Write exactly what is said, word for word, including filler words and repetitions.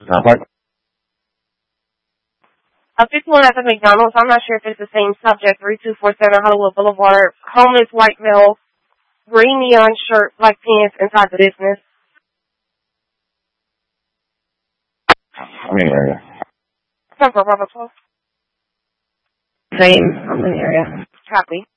Sounds like A fifty-one at the McDonald's. I'm not sure if it's the same subject. three two four seven Hollywood Boulevard. Homeless white male, green neon shirt, black pants inside the business. I'm in the area. Ten for Bravo twelve. Same. I'm in the area. Copy.